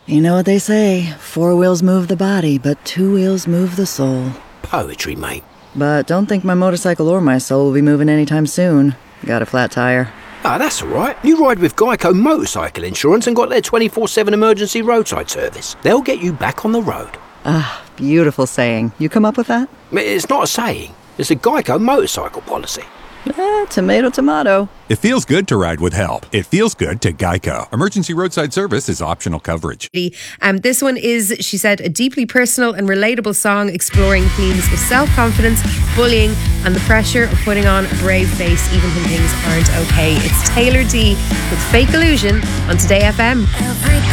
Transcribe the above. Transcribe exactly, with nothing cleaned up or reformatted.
You know what they say, four wheels move the body, but two wheels move the soul. Poetry, mate. But don't think my motorcycle or my soul will be moving anytime soon. Got a flat tire. Ah, that's all right. You ride with Geico Motorcycle Insurance and got their twenty-four seven emergency roadside service. They'll get you back on the road. Ah, beautiful saying. You come up with that? It's not a saying. It's a Geico motorcycle policy. Eh, tomato, tomato. It feels good to ride with help. It feels good to Geico. Emergency roadside service is optional coverage. Um, this one is, she said, a deeply personal and relatable song exploring themes of self-confidence, bullying, and the pressure of putting on a brave face even when things aren't okay. It's Taylor D with Fake Illusion on Today F M.